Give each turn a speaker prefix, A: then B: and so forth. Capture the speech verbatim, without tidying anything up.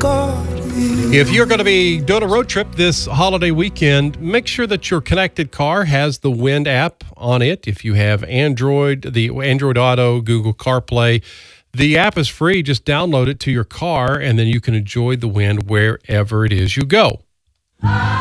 A: If you're going to be doing a road trip this holiday weekend, make sure that your connected car has the Wind app on it. If you have Android, the Android Auto, Google CarPlay, the app is free. Just download it to your car, and then you can enjoy the Wind wherever it is you go.